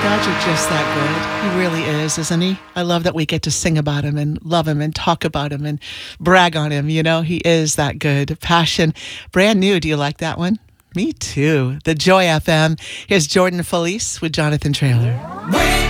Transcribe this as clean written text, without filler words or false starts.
God, you're just that good. He really is, isn't he? I love that we get to sing about him and love him and talk about him and brag on him. You know, he is that good. Passion. Brand new. Do you like that one? Me too. The Joy FM. Here's Jordan Felice with Jonathan Traylor.